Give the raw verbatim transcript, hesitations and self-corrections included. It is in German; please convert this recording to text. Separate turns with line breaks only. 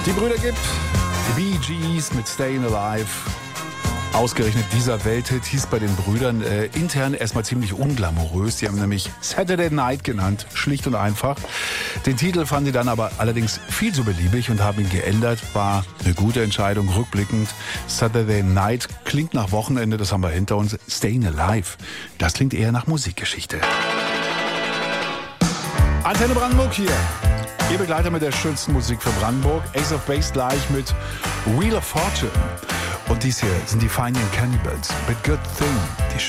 Die Brüder Gibb, die Bee Gees mit Stayin' Alive. Ausgerechnet dieser Welthit hieß bei den Brüdern äh, intern erstmal ziemlich unglamourös. Die haben nämlich Saturday Night genannt, schlicht und einfach. Den Titel fanden sie dann aber allerdings viel zu beliebig und haben ihn geändert. War eine gute Entscheidung, rückblickend. Saturday Night klingt nach Wochenende, das haben wir hinter uns. Stayin' Alive, das klingt eher nach Musikgeschichte. Antenne Brandenburg hier. Ihr Begleiter mit der schönsten Musik für Brandenburg. Ace of Base gleich mit Wheel of Fortune. Und dies hier sind die Fine Young Cannibals mit Good Thing. Die